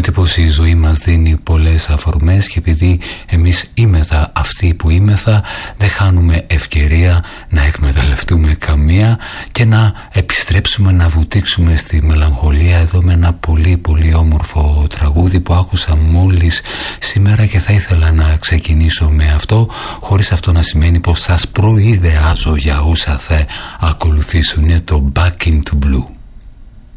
εντύπωση η ζωή μας δίνει πολλές αφορμές και επειδή εμείς είμεθα αυτοί που είμεθα, δεν χάνουμε ευκαιρία να εκμεταλλευτούμε καμία και να επιστρέψουμε να βουτήξουμε στη μελαγχολία εδώ με ένα πολύ πολύ όμορφο τραγούδι που άκουσα μόλις σήμερα και θα ήθελα να ξεκινήσω με αυτό, χωρίς αυτό να σημαίνει πως σας προειδεάζω για όσα θα ακολουθήσουν. Είναι το Back into Blue.